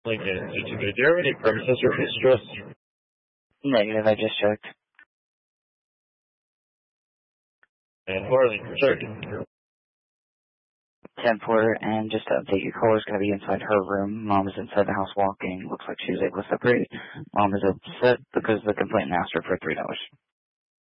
Lincoln, do you have any premises or mistress? Negative, I just checked. And who are they checking? 10 Porter, and just to update, your caller is going to be inside her room. Mom is inside the house walking. Looks like she was able to separate. Mom is upset because the complainant asked her for $3.